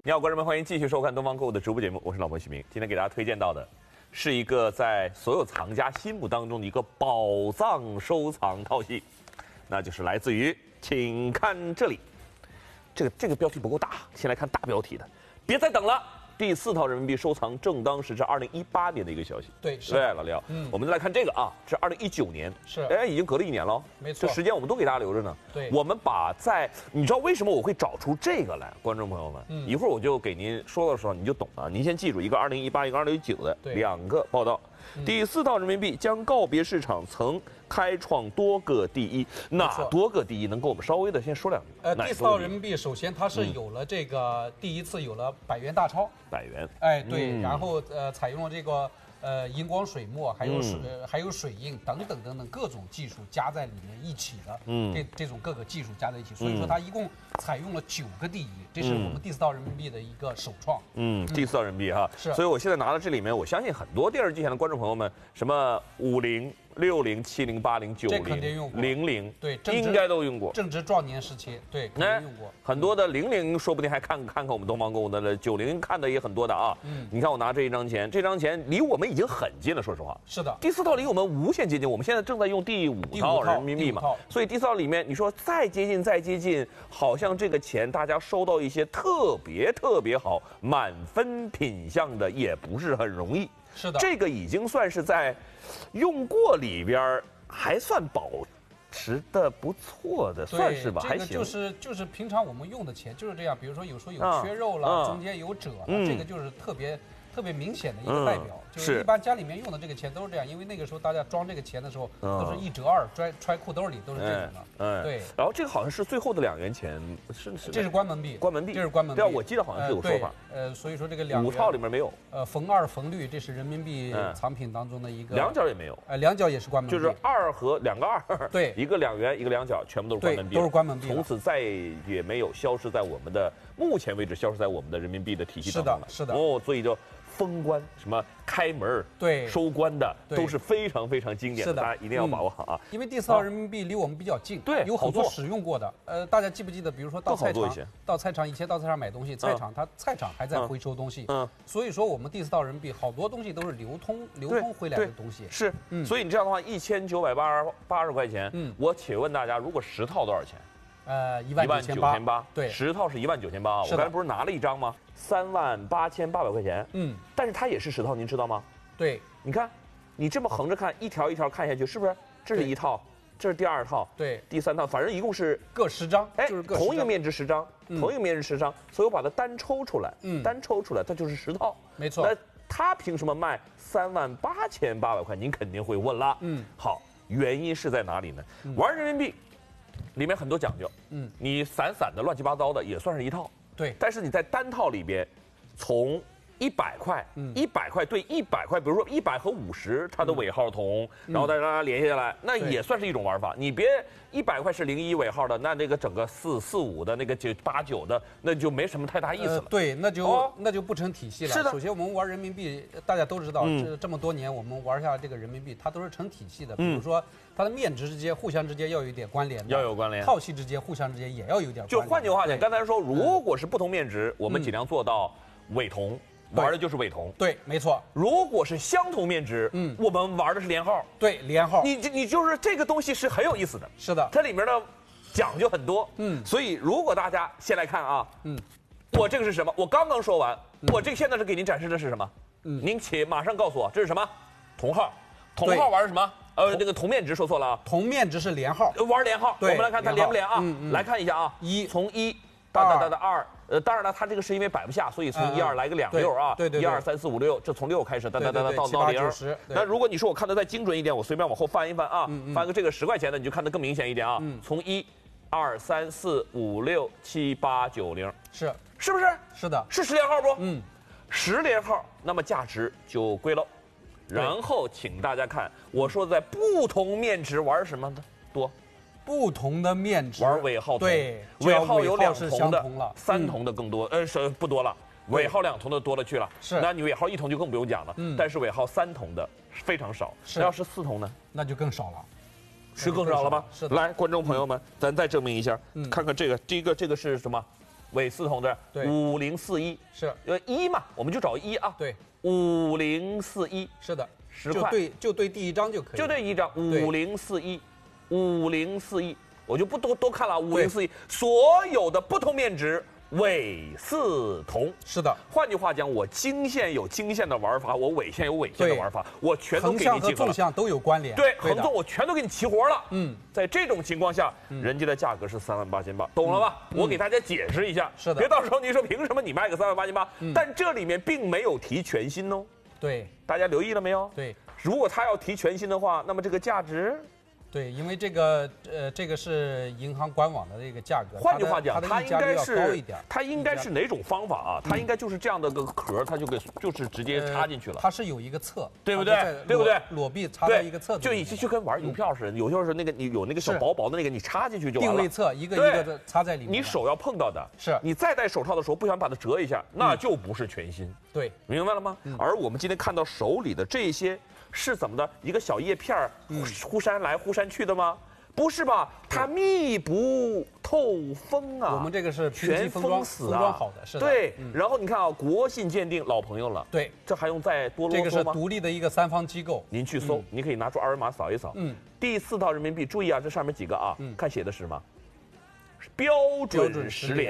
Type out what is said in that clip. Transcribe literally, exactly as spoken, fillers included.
你好，观众们，欢迎继续收看东方购物的直播节目，我是老婆徐明。今天给大家推荐到的是一个在所有藏家心目当中的一个宝藏收藏套系，那就是来自于，请看这里，这个这个标题不够大，先来看大标题的，别再等了。第四套人民币收藏正当时，这二零一八年的一个消息。 对，是。 对，老廖，嗯，我们再来看这个啊，这二零一九年， 是， 哎，已经隔了一年了， 没错， 这时间我们都给大家留着呢。 对， 我们把在，你知道为什么我会找出这个来，观众朋友们，嗯，一会儿我就给您说的时候你就懂了。您先记住，一个二零一八，一个二零一九的两个报道。嗯、第四套人民币将告别市场，曾开创多个第一。哪多个第一？能跟我们稍微的先说两句？ 呃，第四套人民币首先它是有了这个、嗯、第一次有了百元大钞。 百元。 哎，对，嗯、然后呃采用了这个呃荧光水墨，还有水、嗯呃、还有水印等等等等各种技术加在里面一起的。嗯，这这种各个技术加在一起，所以说它一共采用了九个第一，这是我们第四套人民币的一个首创。 嗯，第四套人民币哈。是。所以我现在拿到这里面，我相信很多电视机前的观众朋友们，什么五零、六零、七零、八零、九零、零零， 对， 应该都用过。 正值壮年时期，对，肯定用过。 很多的零零说不定还看看看我们东方购物的，九零看的也很多的啊。嗯，你看我拿这一张钱，这张钱离我们已经很近了，说实话。 是的。 第四套离我们无限接近，我们现在正在用第五套人民币嘛，所以第四套里面，你说再接近再接近，好像这个钱大家收到一些特别特别好、满分品相的，也不是很容易。 是的， 这个已经算是在用过里边还算保持的不错的，算是吧，还行。 这个就是就是平常我们用的钱就是这样，比如说有时候有缺肉了，啊、中间有褶了，嗯、这个就是特别特别明显的一个代表。嗯、就是一般家里面用的这个钱都是这样，因为那个时候大家装这个钱的时候、嗯、都是一折二，揣揣裤兜里都是这种的。嗯，对。 然后这个好像是最后的两元钱，是是。 这是关门币。 关门币。 这是关门币。 对，我记得好像是有说法。 呃，呃所以说这个两五套里面没有。 呃，冯二冯绿，这是人民币藏品当中的一个。 两角也没有。 呃，两角也是关门币。 就是二和两个二。 对。 一个两元，一个两角，全部都是关门币。 都是关门币。 从此再也没有消失在我们的目前为止消失在我们的人民币的体系当中了。 是的，是的。 哦，所以就。封关什么开门对收官的都是非常非常经典的， 的大家一定要把握好啊！ 因为第四套人民币离我们比较近， 对， 有很多使用过的。呃，大家记不记得，比如说到菜场，到菜场以前到菜场买东西，菜场它菜场还在回收东西，嗯，所以说我们第四套人民币好多东西都是流通流通回来的东西。 是，嗯，所以你这样的话，一千九百八十八十块钱，嗯，我且问大家，如果十套多少钱？ 呃，一万九千八，对， 十套是一万九千八啊！我刚才不是拿了一张吗？三万八千八百块钱，嗯，但是它也是十套，您知道吗？ 对， 你看，你这么横着看，一条一条看下去，是不是？这是一套，这是第二套， 对， 第三套，反正一共是各十张， 哎， 就是各同一个面值十张，同一个面值十张，所以我把它单抽出来，嗯，单抽出来，它就是十套， 没错。 那它凭什么卖三万八千八百块？您肯定会问了，嗯，好，原因是在哪里呢？玩人民币。里面很多讲究，嗯，你散散的、乱七八糟的也算是一套， 对。 但是你在单套里边，从一百块，一百块对一百块，比如说一百和五十，它的尾号同，然后再让它连下来，那也算是一种玩法。你别一百块是零一尾号的，那这个整个四四五的那个九八九的，那就没什么太大意思了。 对，那就那就不成体系了。 是的。 首先我们玩人民币，大家都知道，这这么多年我们玩下这个人民币，它都是成体系的。比如说。它的面值之间互相之间要有一点关联， 要有关联； 套系之间互相之间也要有点关联。 就换句话讲，刚才说，如果是不同面值，我们尽量做到伪同，玩的就是伪同。 对，没错。 如果是相同面值，嗯，我们玩的是连号。 对，连号。 你你就是这个东西是很有意思的。 是的， 它里面的讲究很多。嗯，所以如果大家先来看啊，嗯，我这个是什么？我刚刚说完，我这个现在是给您展示的是什么？嗯，您且马上告诉我这是什么？同号。同号玩是什么？呃，这个同面值说错了啊， 同面值是连号， 玩连号。我们来看它连不连啊？来看一下啊，一从一到到到到二，呃，当然了，它这个是因为摆不下，所以从一二来个两六啊， 对对， 一二三四五六，这从六开始，哒哒哒哒到到零。那如果你说我看的再精准一点，我随便往后翻一翻啊，翻个这个十块钱的，你就看得更明显一点啊。从一、二、三、四、五、六、七、八、九、零， 是是不是？ 是的， 是十连号不？嗯，十连号，那么价值就贵了。然后请大家看，我说在不同面值玩什么的多， 不同的面值玩尾号同， 对， 尾号有两同的，三同的更多，呃是不多了，尾号两同的多了去了， 是， 那你尾号一同就更不用讲了，嗯，但是尾号三同的非常少， 是， 要是四同呢， 那就更少了， 是更少了吗？ 是的。 来，观众朋友们，咱再证明一下，看看这个，这个这个是什么？ 伪四筒的对五零四一是呃一嘛，我们就找一啊。 对， 五零四一是的， 十块就对就对第一张就可以了， 就对一张对五零四一，五零四一，我就不多多看了，五零四一所有的不同面值伪四同。 是的， 换句话讲，我经线有经线的玩法，我纬线有纬线的对玩法，我全都横向和给你集合了。 纵向都有关联， 对， 的横纵我全都给你齐活了。 嗯， 在这种情况下，人家的价格是三万八千八，懂了吧？我给大家解释一下， 是的别到时候你说凭什么你卖个三万八千八？但这里面并没有提全新哦， 对大家留意了没有？ 对如果他要提全新的话，那么这个价值， 对，因为这个呃这个是银行官网的这个价格， 换句话讲， 它它应该的溢价率要高是一点， 它应该是哪种方法啊？它应该就是这样的个壳，它就给就是直接插进去了。 它是有一个侧， 对不对它就在对不对裸裸臂插在一个侧子里就面， 以前就跟玩邮票似的，有些时候那个你有那个小是薄薄的那个，你插进去就完了。 定位侧一个对一个的插在里面， 你手要碰到的， 是你再戴手套的时候不想把它折一下，那就不是全新， 对明白了吗？而我们今天看到手里的这些是怎么的？一个小叶片儿忽忽扇来忽扇去的吗？不是吧？它密不透风啊！ 我们这个是平级全封装封死啊， 封装好的是的对， 嗯然后你看啊，国信鉴定老朋友了， 对， 这还用再多啰这个是嗦吗？ 独立的一个三方机构， 您去搜，你可以拿出二维码扫一扫。 嗯， 第四套人民币，注意啊，这上面几个啊，看写的是什么？标标准准十十连。